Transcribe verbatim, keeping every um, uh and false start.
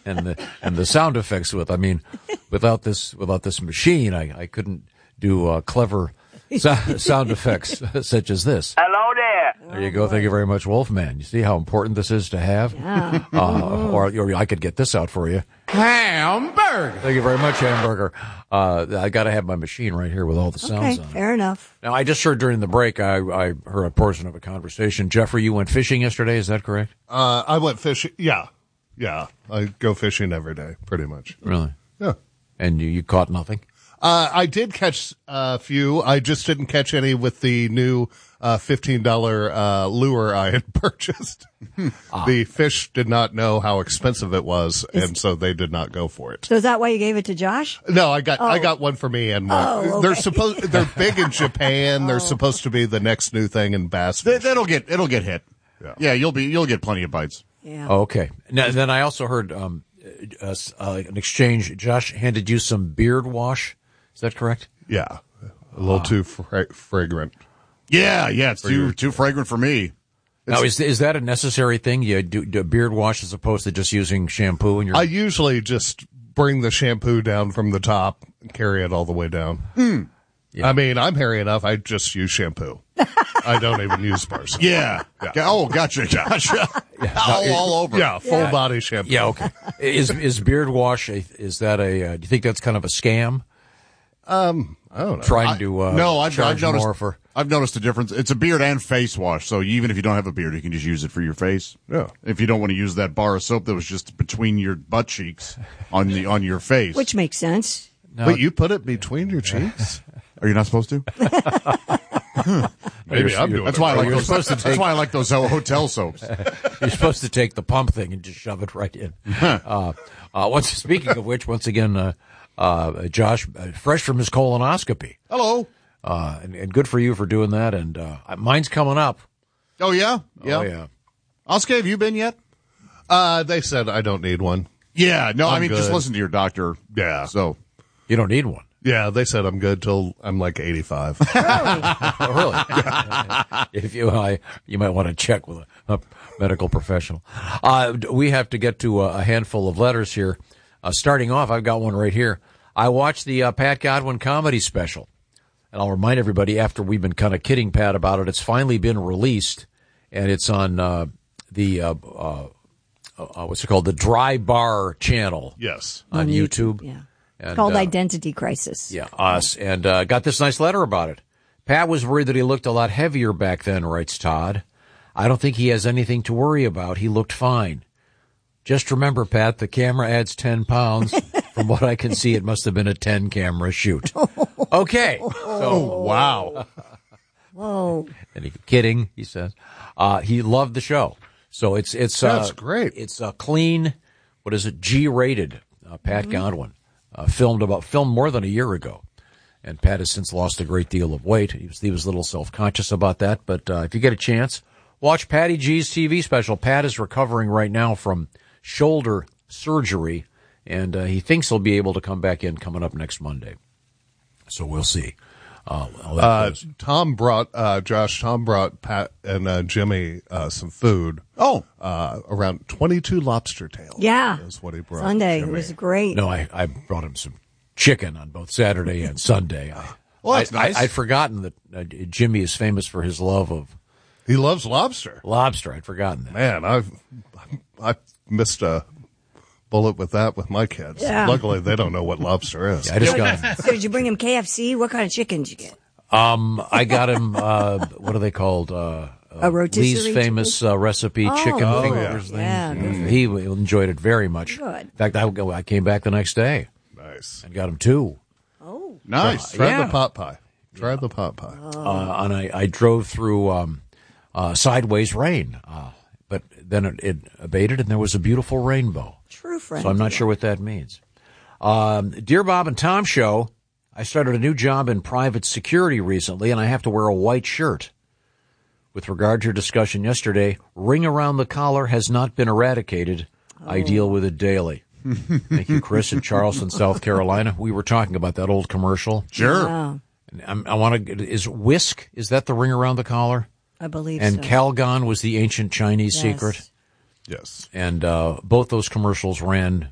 and the and the sound effects with. I mean, without this without this machine, I, I couldn't do uh, clever so, sound effects such as this. Hello there. There you go. Thank you very much, Wolfman. You see how important this is to have? Yeah. Uh, or, or I could get this out for you. Hamburger. Thank you very much, Hamburger. Uh, I got to have my machine right here with all the sounds Okay, on it. fair enough. Now, I just heard during the break, I, I heard a portion of a conversation. Jeffrey, you went fishing yesterday, is that correct? Uh, I went fishing. Yeah. Yeah. I go fishing every day, pretty much. Really? Yeah. And you, you caught nothing? Uh, I did catch a few. I just didn't catch any with the new uh, fifteen dollars uh, lure I had purchased. ah. The fish did not know how expensive it was, Is, and so they did not go for it. So is that why you gave it to Josh? No, I got oh. I got one for me and one. Oh, okay. They're supposed they're big in Japan. oh. They're supposed to be the next new thing in bass They, that'll get it'll get hit. Yeah. yeah, you'll be you'll get plenty of bites. Yeah. Okay. Now, then I also heard um, uh, uh, an exchange. Josh handed you some beard wash. Is that correct? Yeah, a little ah. too fra- fragrant. Yeah, yeah, it's too too fragrant for me. It's, now, is is that a necessary thing? You do, do a beard wash as opposed to just using shampoo in your? I usually just bring the shampoo down from the top and carry it all the way down. Mm. Yeah. I mean, I'm hairy enough. I just use shampoo. I don't even use bars. Yeah. yeah. Oh, gotcha, gotcha. yeah. all, all over. Yeah, full yeah. body shampoo. Yeah. Okay. is is beard wash? A, is that a? Uh, do you think that's kind of a scam? Um, I don't know. Trying to uh, no, I've, charge I've noticed. more for. I've noticed a difference. It's a beard and face wash, so even if you don't have a beard, you can just use it for your face. Yeah. If you don't want to use that bar of soap that was just between your butt cheeks on the on your face, Which makes sense. No. Wait, you put it between your cheeks? Are you not supposed to? Maybe I'm doing That's it why I like You're those. supposed to That's take- why I like those ho- hotel soaps. You're supposed to take the pump thing and just shove it right in. uh, uh, once speaking of which, once again, uh, uh, Josh, uh, fresh from his colonoscopy, Hello. uh, and, and good for you for doing that. And uh, mine's coming up. Oh yeah, yeah. Oh yeah. Oscar, have you been yet? Uh, they said I don't need one. Yeah. No, i I'm mean just good. listen to your doctor. Yeah. So You don't need one. Yeah, they said I'm good till I'm like eighty-five. Oh, really? If you, I, you might want to check with a, a medical professional. Uh, we have to get to a, a handful of letters here. Uh, starting off, I've got one right here. I watched the uh, Pat Godwin comedy special, and I'll remind everybody after we've been kind of kidding Pat about it, it's finally been released, and it's on uh, the uh, uh, uh, what's it called, the Dry Bar channel. Yes. on, On YouTube. YouTube, yeah. And, It's called uh, Identity Crisis. Yeah, us. And uh, got this nice letter about it. Pat was worried that he looked a lot heavier back then, writes Todd. I don't think he has anything to worry about. He looked fine. Just remember, Pat, the camera adds ten pounds. From what I can see, it must have been a ten-camera shoot. Okay. So, Wow. Whoa. and he, kidding, he says. Uh, he loved the show. So it's, it's, uh, That's great. It's a clean, what is it, G-rated, uh, Pat Godwin. Uh, filmed about filmed more than a year ago, and Pat has since lost a great deal of weight. He was he was a little self conscious about that, but uh, if you get a chance, watch Patty G's T V special. Pat is recovering right now from shoulder surgery, and uh, he thinks he'll be able to come back in coming up next Monday. So we'll see. Uh, how that Uh, goes. Tom brought, uh, Josh, Tom brought Pat and uh, Jimmy uh, some food. Oh. Uh, around twenty-two lobster tails. Yeah. Is what he brought. Sunday. It Jimmy. was great. No, I, I brought him some chicken on both Saturday and Sunday. I, Well, that's I, nice. I, I'd forgotten that uh, Jimmy is famous for his love of He loves lobster. lobster. I'd forgotten that. Man, I've I missed a bullet with that with my kids. Yeah. Luckily, they don't know what lobster is. I just got So did you bring him K F C? What kind of chicken did you get? um I got him uh what are they called uh, uh A rotisserie Lee's famous uh, recipe Oh, chicken oh, fingers yeah. thing. He enjoyed it very much. Good. In fact, I I came back the next day Nice. and got him two. Oh. Nice. Try Yeah. the pot pie. Try the pot pie. Uh, and I, I drove through um uh sideways rain. Uh but then it, it abated and there was a beautiful rainbow. True friend. So I'm not sure what that means. Um, Dear Bob and Tom Show, I started a new job in private security recently, and I have to wear a white shirt. With regard to your discussion yesterday, ring around the collar has not been eradicated. I deal with it daily. Thank you, Chris, in Charleston, South Carolina. We were talking about that old commercial. Sure. Yeah, And I'm, I want to. Is Whisk? Is that the ring around the collar? I believe And so. Calgon was the ancient Chinese Yes. secret. Yes. And uh, both those commercials ran